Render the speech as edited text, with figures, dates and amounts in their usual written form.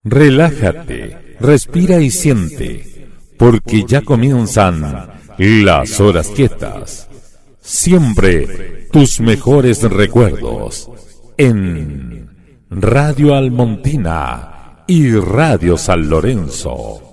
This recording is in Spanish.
Relájate, respira y siente, porque ya comienzan las horas quietas. Siempre tus mejores recuerdos en Radio Almontina y Radio San Lorenzo.